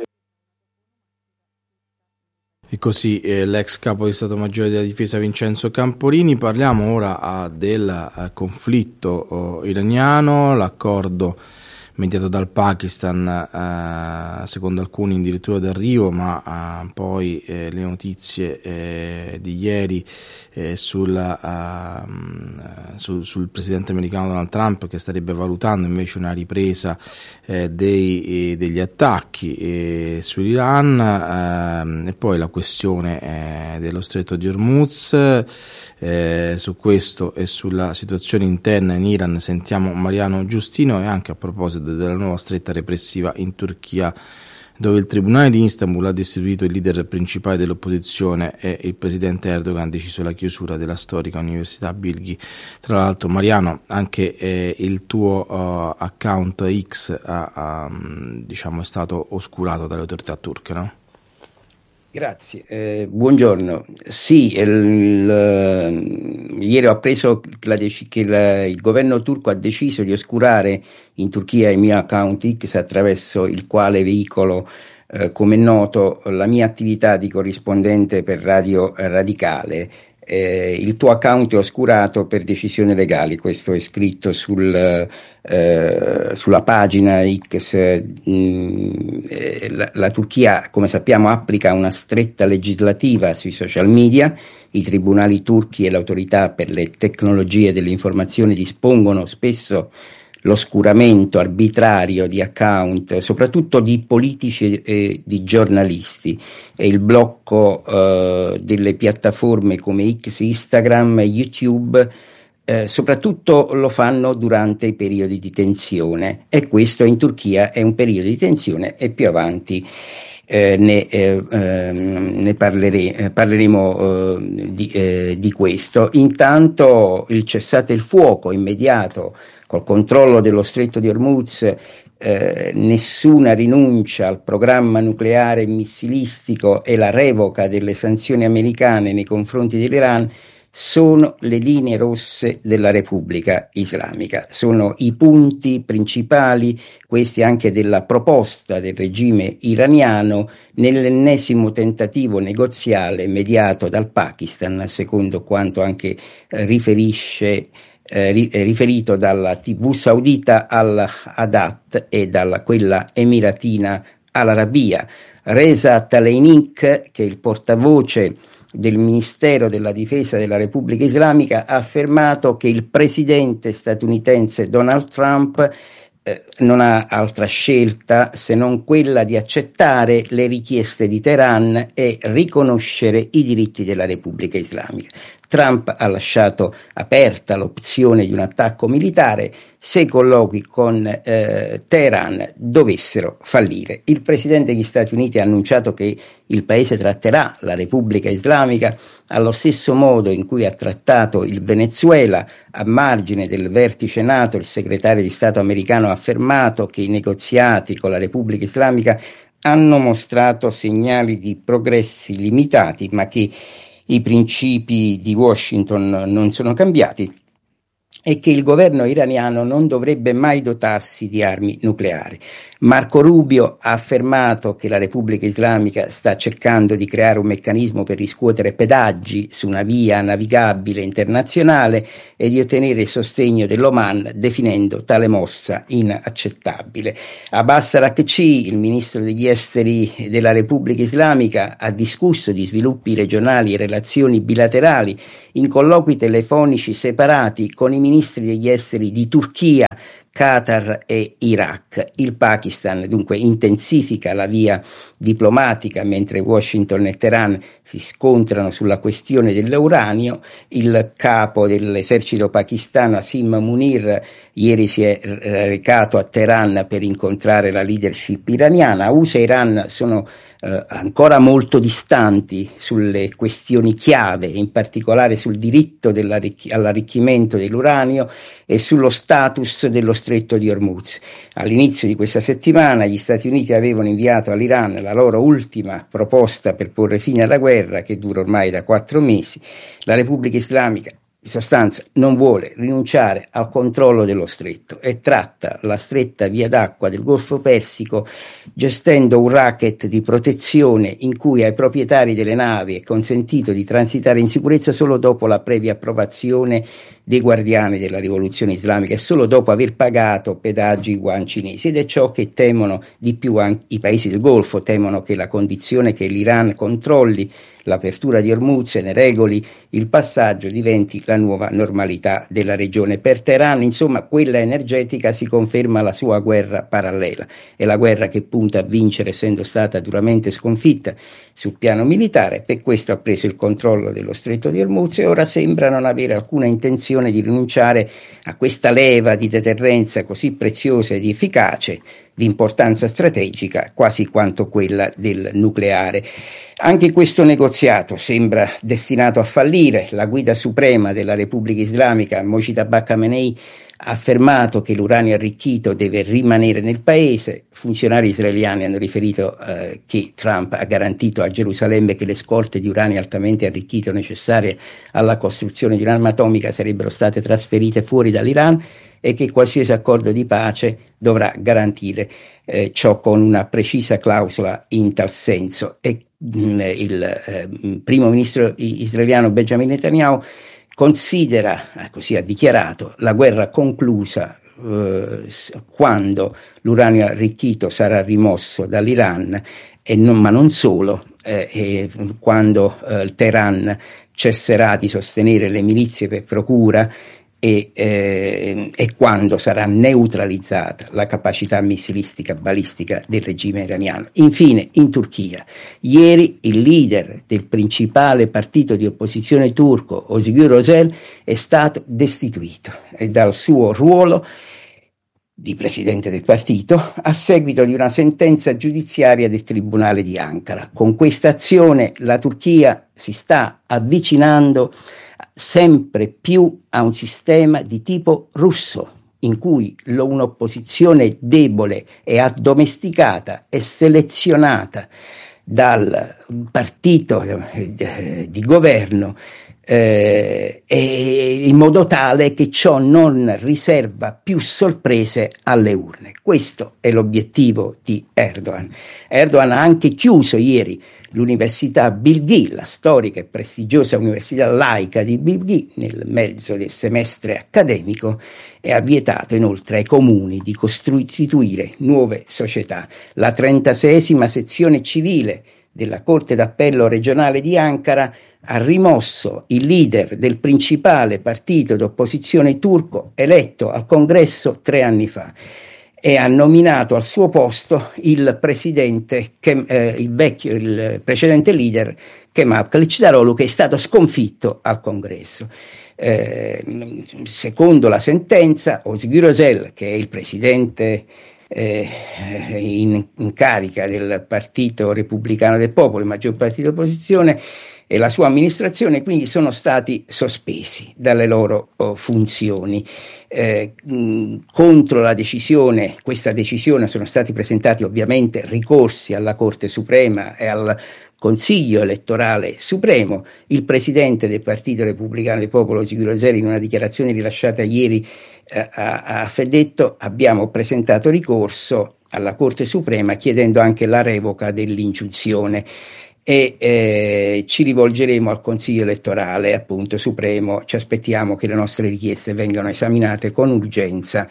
E così eh, l'ex capo di Stato Maggiore della Difesa Vincenzo Camporini. Parliamo ora ah, del ah, conflitto oh, iraniano, l'accordo mediato dal Pakistan, eh, secondo alcuni addirittura d'arrivo, ma eh, poi eh, le notizie eh, di ieri eh, sulla, uh, sul, sul presidente americano Donald Trump, che starebbe valutando invece una ripresa eh, dei, eh, degli attacchi eh, sull'Iran, eh, e poi la questione eh, dello stretto di Hormuz. Eh, su questo e sulla situazione interna in Iran sentiamo Mariano Giustino, e anche a proposito della nuova stretta repressiva in Turchia, dove il tribunale di Istanbul ha destituito il leader principale dell'opposizione e il presidente Erdogan ha deciso la chiusura della storica Università Bilgi. Tra l'altro, Mariano, anche eh, il tuo uh, account X ha, ha, diciamo, è stato oscurato dalle autorità turche, no? Grazie, eh, buongiorno. Sì, il, il, ieri ho appreso la dec- che la, il governo turco ha deciso di oscurare in Turchia il mio account X, attraverso il quale veicolo, eh, come è noto, la mia attività di corrispondente per Radio Radicale. Eh, il tuo account è oscurato per decisioni legali, questo è scritto sul, eh, sulla pagina X. Mm, eh, la, la Turchia, come sappiamo, applica una stretta legislativa sui social media. I tribunali turchi e l'autorità per le tecnologie dell'informazione dispongono spesso l'oscuramento arbitrario di account, soprattutto di politici e di giornalisti, e il blocco eh, delle piattaforme come X, Instagram e YouTube, eh, soprattutto lo fanno durante i periodi di tensione, e questo in Turchia è un periodo di tensione, e più avanti Eh, ne, eh, eh, ne parlere, eh, parleremo eh, di, eh, di questo. Intanto il cessate il fuoco immediato col controllo dello stretto di Hormuz, eh, nessuna rinuncia al programma nucleare e missilistico e la revoca delle sanzioni americane nei confronti dell'Iran sono le linee rosse della Repubblica Islamica, sono i punti principali, questi anche della proposta del regime iraniano nell'ennesimo tentativo negoziale mediato dal Pakistan, secondo quanto anche eh, riferisce eh, ri, eh, riferito dalla tivù saudita Al-Hadat e dalla quella emiratina Al-Arabia. Reza Taleinik, che è il portavoce del Ministero della Difesa della Repubblica Islamica, ha affermato che il presidente statunitense Donald Trump eh, non ha altra scelta se non quella di accettare le richieste di Teheran e riconoscere i diritti della Repubblica Islamica. Trump ha lasciato aperta l'opzione di un attacco militare se i colloqui con eh, Teheran dovessero fallire. Il presidente degli Stati Uniti ha annunciato che il paese tratterà la Repubblica Islamica allo stesso modo in cui ha trattato il Venezuela. A margine del vertice NATO, il segretario di Stato americano ha affermato che i negoziati con la Repubblica Islamica hanno mostrato segnali di progressi limitati, ma che i principi di Washington non sono cambiati è che il governo iraniano non dovrebbe mai dotarsi di armi nucleari. Marco Rubio ha affermato che la Repubblica Islamica sta cercando di creare un meccanismo per riscuotere pedaggi su una via navigabile internazionale e di ottenere il sostegno dell'Oman, definendo tale mossa inaccettabile. Abbas Araghchi, il ministro degli esteri della Repubblica Islamica, ha discusso di sviluppi regionali e relazioni bilaterali in colloqui telefonici separati con i ministri degli esteri di Turchia, Qatar e Iraq. Il Pakistan dunque intensifica la via diplomatica mentre Washington e Teheran si scontrano sulla questione dell'uranio. Il capo dell'esercito pakistano Asim Munir ieri si è recato a Teheran per incontrare la leadership iraniana. U S A e Iran sono eh, ancora molto distanti sulle questioni chiave, in particolare sul diritto all'arricchimento dell'uranio e sullo status dello stretto di Hormuz. All'inizio di questa settimana gli Stati Uniti avevano inviato all'Iran la loro ultima proposta per porre fine alla guerra, che dura ormai da quattro mesi. La Repubblica Islamica in sostanza non vuole rinunciare al controllo dello stretto e tratta la stretta via d'acqua del Golfo Persico gestendo un racket di protezione in cui ai proprietari delle navi è consentito di transitare in sicurezza solo dopo la previa approvazione dei guardiani della rivoluzione islamica e solo dopo aver pagato pedaggi yuan cinesi, ed è ciò che temono di più anche i paesi del Golfo. Temono che la condizione che l'Iran controlli l'apertura di Hormuz e ne regoli il passaggio diventi la nuova normalità della regione. Per Teheran, insomma, quella energetica si conferma la sua guerra parallela. È la guerra che punta a vincere essendo stata duramente sconfitta sul piano militare. Per questo ha preso il controllo dello stretto di Hormuz e ora sembra non avere alcuna intenzione di rinunciare a questa leva di deterrenza così preziosa ed efficace, di importanza strategica quasi quanto quella del nucleare. Anche questo negoziato sembra destinato a fallire. La guida suprema della Repubblica Islamica, Mojtaba Khamenei, ha affermato che l'uranio arricchito deve rimanere nel paese. Funzionari israeliani hanno riferito eh, che Trump ha garantito a Gerusalemme che le scorte di uranio altamente arricchito necessarie alla costruzione di un'arma atomica sarebbero state trasferite fuori dall'Iran e che qualsiasi accordo di pace dovrà garantire eh, ciò con una precisa clausola in tal senso. E mh, il eh, primo ministro israeliano Benjamin Netanyahu considera, così ha dichiarato, la guerra conclusa eh, quando l'uranio arricchito sarà rimosso dall'Iran, e non, ma non solo, eh, e quando eh, il Teheran cesserà di sostenere le milizie per procura e, eh, e quando sarà neutralizzata la capacità missilistica balistica del regime iraniano. Infine, in Turchia, ieri il leader del principale partito di opposizione turco, Özgür Özel, è stato destituito e dal suo ruolo di presidente del partito a seguito di una sentenza giudiziaria del Tribunale di Ankara. Con questa azione la Turchia si sta avvicinando sempre più a un sistema di tipo russo, in cui un'opposizione debole e addomesticata e selezionata dal partito di governo eh, e in modo tale che ciò non riserva più sorprese alle urne. Questo è l'obiettivo di Erdogan. Erdogan ha anche chiuso ieri l'università Bilgi, la storica e prestigiosa università laica di Bilgi, nel mezzo del semestre accademico, e ha vietato inoltre ai comuni di costituire nuove società. La trentaseiesima sezione civile della Corte d'Appello regionale di Ankara ha rimosso il leader del principale partito d'opposizione turco eletto al congresso tre anni fa e ha nominato al suo posto il presidente, eh, il vecchio, il precedente leader Kemal Kılıçdaroğlu, che è stato sconfitto al congresso. Eh, secondo la sentenza, Özgür Özel, che è il presidente eh, in, in carica del Partito Repubblicano del Popolo, il maggior partito d'opposizione, e la sua amministrazione quindi sono stati sospesi dalle loro oh, funzioni. Eh, mh, contro la decisione, questa decisione sono stati presentati ovviamente ricorsi alla Corte Suprema e al Consiglio elettorale supremo. Il presidente del Partito Repubblicano del Popolo, Özgür Özel, in una dichiarazione rilasciata ieri eh, ha, ha detto: abbiamo presentato ricorso alla Corte Suprema chiedendo anche la revoca dell'ingiunzione e eh, ci rivolgeremo al Consiglio elettorale, appunto, supremo. Ci aspettiamo che le nostre richieste vengano esaminate con urgenza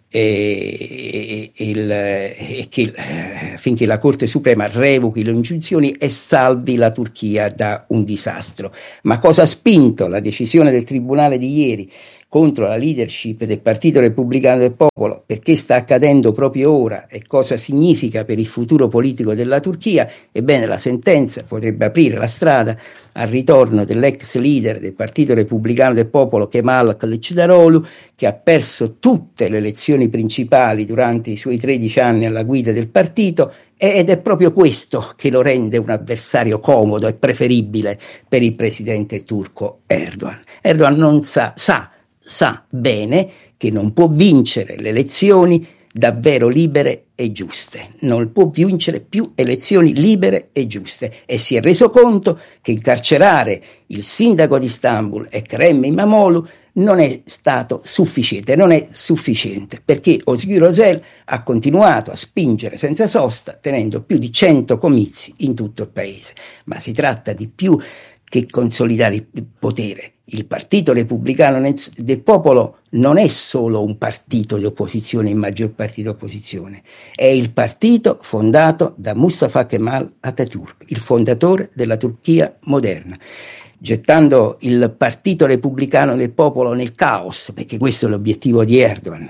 e, e, il, e che affinché la Corte Suprema revochi le ingiunzioni e salvi la Turchia da un disastro. Ma cosa ha spinto la decisione del Tribunale di ieri contro la leadership del Partito Repubblicano del Popolo? Perché sta accadendo proprio ora e cosa significa per il futuro politico della Turchia? Ebbene, la sentenza potrebbe aprire la strada al ritorno dell'ex leader del Partito Repubblicano del Popolo, Kemal Kılıçdaroğlu, che ha perso tutte le elezioni principali durante i suoi tredici anni alla guida del partito, ed è proprio questo che lo rende un avversario comodo e preferibile per il presidente turco Erdogan. Erdogan non sa, sa sa bene che non può vincere le elezioni davvero libere e giuste, non può vincere più elezioni libere e giuste, e si è reso conto che incarcerare il sindaco di Istanbul, Ekrem İmamoğlu, non è stato sufficiente, non è sufficiente, perché Özgür Özel ha continuato a spingere senza sosta, tenendo più di cento comizi in tutto il paese. Ma si tratta di più che consolidare il potere. Il Partito Repubblicano del Popolo non è solo un partito di opposizione, il maggior partito di opposizione, è il partito fondato da Mustafa Kemal Atatürk, il fondatore della Turchia moderna. Gettando il Partito Repubblicano del Popolo nel caos, perché questo è l'obiettivo di Erdogan.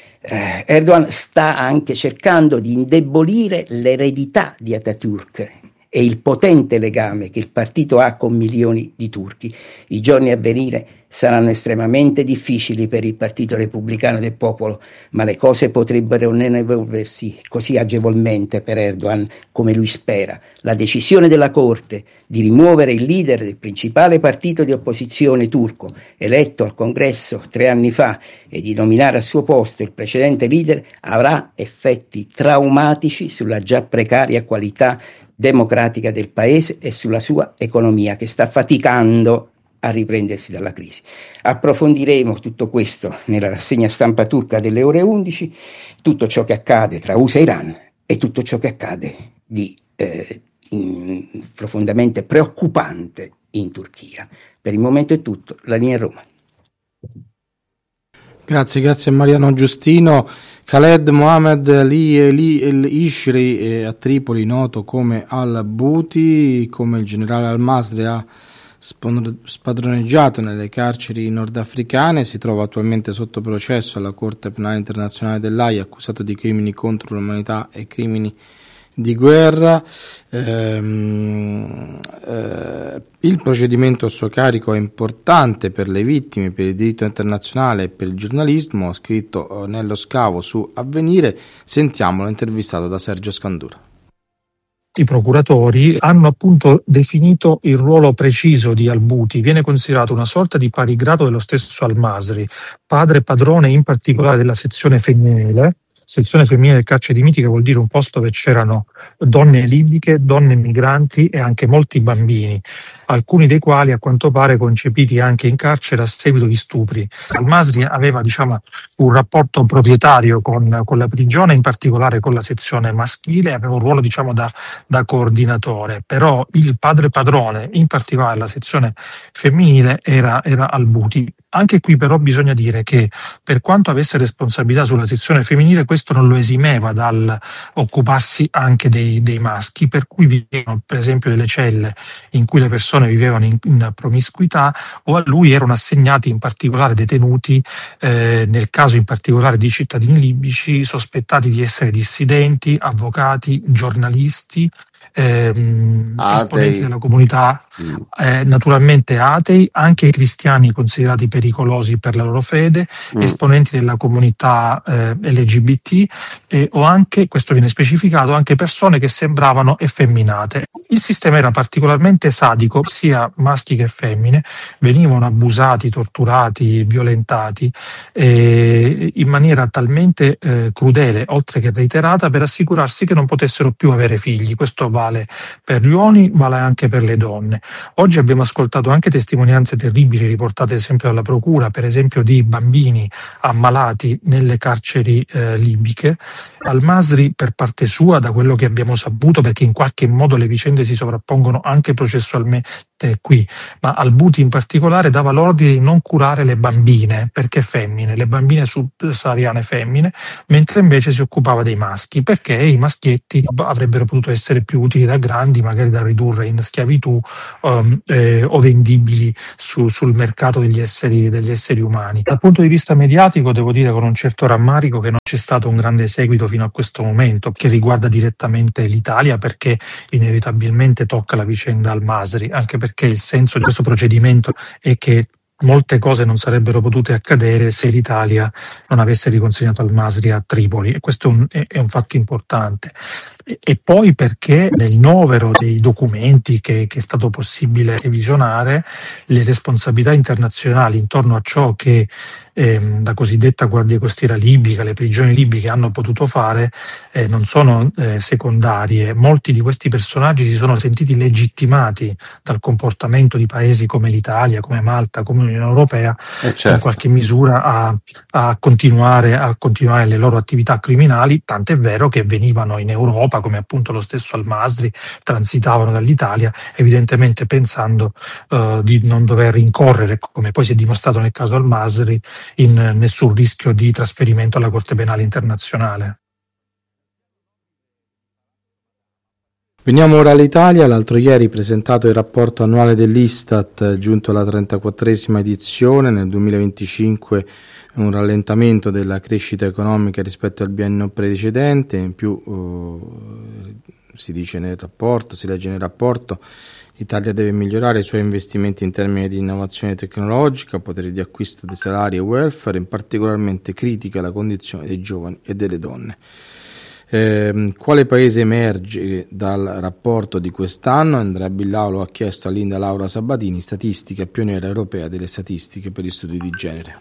Eh, Erdogan sta anche cercando di indebolire l'eredità di Atatürk e il potente legame che il partito ha con milioni di turchi. I giorni a venire saranno estremamente difficili per il Partito Repubblicano del Popolo, ma le cose potrebbero non evolversi così agevolmente per Erdogan come lui spera. La decisione della Corte di rimuovere il leader del principale partito di opposizione turco, eletto al congresso tre anni fa, e di nominare al suo posto il precedente leader, avrà effetti traumatici sulla già precaria qualità democratica del paese e sulla sua economia, che sta faticando a riprendersi dalla crisi. Approfondiremo tutto questo nella rassegna stampa turca delle ore undici, tutto ciò che accade tra U S A e Iran e tutto ciò che accade di eh, in, profondamente preoccupante in Turchia. Per il momento è tutto, la linea a Roma. Grazie, grazie a Mariano Giustino. Khaled Mohammed El-Ishri, eh, a Tripoli, noto come al-Bouti, come il generale al-Masri, ha spadroneggiato nelle carceri nordafricane, si trova attualmente sotto processo alla Corte Penale Internazionale dell'Aia, accusato di crimini contro l'umanità e crimini di guerra. Ehm, eh, il procedimento a suo carico è importante per le vittime, per il diritto internazionale e per il giornalismo, ha scritto Nello Scavo su Avvenire. Sentiamolo intervistato da Sergio Scandura. I procuratori hanno appunto definito il ruolo preciso di al-Bouti. Viene considerato una sorta di pari grado dello stesso al-Masri, padre e padrone in particolare della sezione femminile, sezione femminile del carcere di Mitica, vuol dire un posto dove c'erano donne libiche, donne migranti e anche molti bambini, alcuni dei quali a quanto pare concepiti anche in carcere a seguito di stupri. Al-Masri aveva, diciamo, un rapporto proprietario con, con la prigione, in particolare con la sezione maschile, aveva un ruolo, diciamo, da, da coordinatore, però il padre padrone, in particolare la sezione femminile, era, era al-Bouti. Anche qui però bisogna dire che per quanto avesse responsabilità sulla sezione femminile, questo non lo esimeva dal occuparsi anche dei, dei maschi, per cui vivevano per esempio delle celle in cui le persone vivevano in, in promiscuità, o a lui erano assegnati in particolare detenuti, eh, nel caso in particolare di cittadini libici sospettati di essere dissidenti, avvocati, giornalisti, ehm, esponenti della comunità Mm. Eh, naturalmente atei, anche i cristiani considerati pericolosi per la loro fede, mm. esponenti della comunità eh, L G B T eh, o anche, questo viene specificato, anche persone che sembravano effeminate. Il sistema era particolarmente sadico, sia maschi che femmine venivano abusati, torturati, violentati eh, in maniera talmente eh, crudele, oltre che reiterata, per assicurarsi che non potessero più avere figli. Questo vale per gli uomini, vale anche per le donne. Oggi abbiamo ascoltato anche testimonianze terribili riportate sempre dalla procura, per esempio di bambini ammalati nelle carceri eh, libiche. Al-Masri, per parte sua, da quello che abbiamo saputo, perché in qualche modo le vicende si sovrappongono anche processualmente qui, ma Al-Buti in particolare dava l'ordine di non curare le bambine, perché femmine, le bambine subsahariane femmine, mentre invece si occupava dei maschi, perché i maschietti avrebbero potuto essere più utili da grandi, magari da ridurre in schiavitù um, eh, o vendibili su, sul mercato degli esseri, degli esseri umani. Dal punto di vista mediatico devo dire con un certo rammarico che non c'è stato un grande seguito fino a questo momento che riguarda direttamente l'Italia, perché inevitabilmente tocca la vicenda Al-Masri, anche perché il senso di questo procedimento è che molte cose non sarebbero potute accadere se l'Italia non avesse riconsegnato Al-Masri a Tripoli, e questo è un, è un fatto importante. E, e poi perché nel novero dei documenti che, che è stato possibile visionare, le responsabilità internazionali intorno a ciò che ehm, la cosiddetta Guardia Costiera libica, le prigioni libiche hanno potuto fare eh, non sono eh, secondarie. Molti di questi personaggi si sono sentiti legittimati dal comportamento di paesi come l'Italia, come Malta, come l'Unione Europea, eh certo. in qualche misura a, a, continuare, a continuare le loro attività criminali, tant'è vero che venivano in Europa, come appunto lo stesso Al-Masri, transitavano dall'Italia, evidentemente pensando uh, di non dover incorrere, come poi si è dimostrato nel caso Al-Masri, in nessun rischio di trasferimento alla Corte Penale Internazionale. Veniamo ora all'Italia. L'altro ieri presentato il rapporto annuale dell'Istat, giunto alla trentaquattresima edizione. Nel duemilaventicinque un rallentamento della crescita economica rispetto al biennio precedente. In più uh, si dice nel rapporto, si legge nel rapporto, l'Italia deve migliorare i suoi investimenti in termini di innovazione tecnologica, potere di acquisto dei salari e welfare, in particolarmente critica la condizione dei giovani e delle donne. Eh, quale paese emerge dal rapporto di quest'anno? Andrea Billaulo ha chiesto a Linda Laura Sabatini, statistica pioniera europea delle statistiche per gli studi di genere.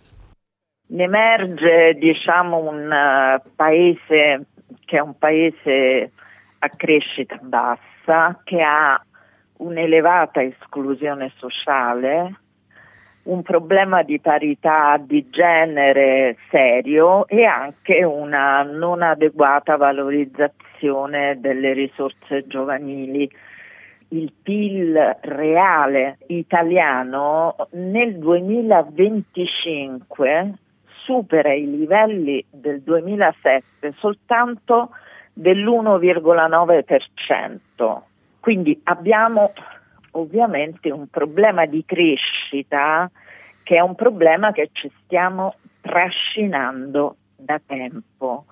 Ne emerge, diciamo, un uh, paese che è un paese a crescita bassa, che ha un'elevata esclusione sociale, un problema di parità di genere serio e anche una non adeguata valorizzazione delle risorse giovanili. Il P I L reale italiano nel duemilaventicinque supera i livelli del duemilasette soltanto dell'uno virgola nove per cento. Quindi abbiamo ovviamente un problema di crescita che è un problema che ci stiamo trascinando da tempo.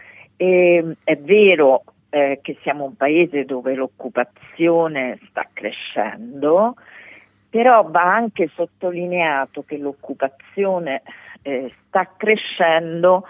E è vero eh, che siamo un paese dove l'occupazione sta crescendo, però va anche sottolineato che l'occupazione eh, sta crescendo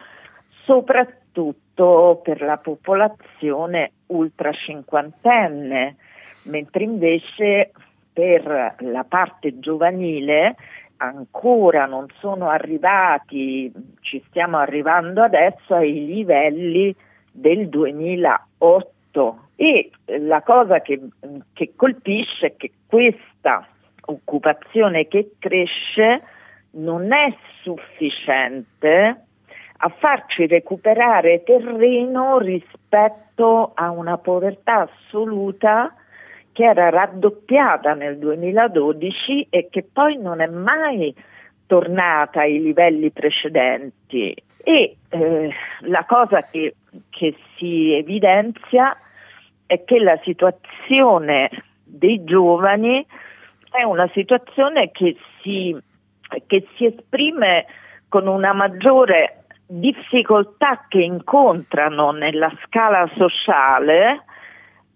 soprattutto per la popolazione ultra cinquantenne, mentre invece per la parte giovanile ancora non sono arrivati, ci stiamo arrivando adesso ai livelli del duemilaotto. E la cosa che, che colpisce è che questa occupazione che cresce non è sufficiente a farci recuperare terreno rispetto a una povertà assoluta che era raddoppiata nel duemiladodici e che poi non è mai tornata ai livelli precedenti. E eh, la cosa che, che si evidenzia è che la situazione dei giovani è una situazione che si, che si esprime con una maggiore difficoltà che incontrano nella scala sociale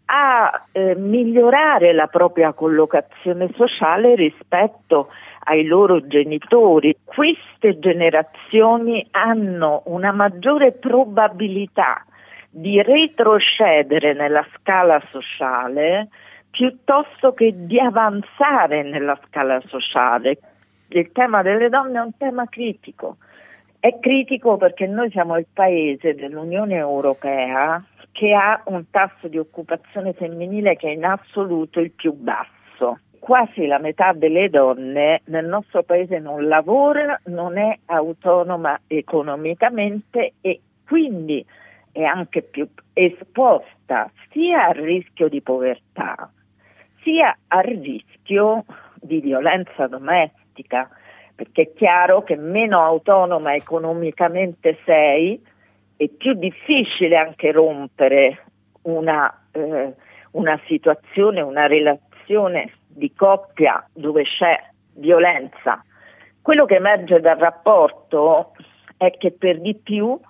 a eh, migliorare la propria collocazione sociale rispetto ai loro genitori. Queste generazioni hanno una maggiore probabilità di retrocedere nella scala sociale piuttosto che di avanzare nella scala sociale. Il tema delle donne è un tema critico. È critico perché noi siamo il paese dell'Unione Europea che ha un tasso di occupazione femminile che è in assoluto il più basso. Quasi la metà delle donne nel nostro paese non lavora, non è autonoma economicamente e quindi è anche più esposta sia al rischio di povertà, sia al rischio di violenza domestica, perché è chiaro che meno autonoma economicamente sei, è più difficile anche rompere una, eh, una situazione, una relazione di coppia dove c'è violenza. Quello che emerge dal rapporto è che per di più